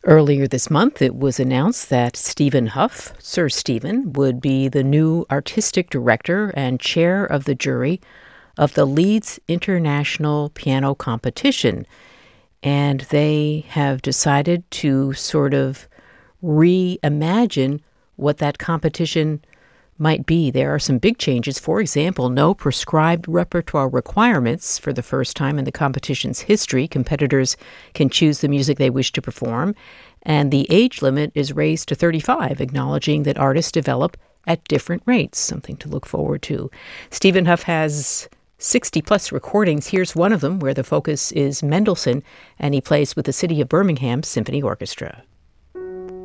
Earlier this month, it was announced that Stephen Hough, Sir Stephen, would be the new artistic director and chair of the jury of the Leeds International Piano Competition. And they have decided to sort of reimagine what that competition might be. There are some big changes. For example, no prescribed repertoire requirements for the first time in the competition's history. Competitors can choose the music they wish to perform, and the age limit is raised to 35, acknowledging that artists develop at different rates, something to look forward to. Stephen Hough has 60-plus recordings. Here's one of them where the focus is Mendelssohn, and he plays with the City of Birmingham Symphony Orchestra.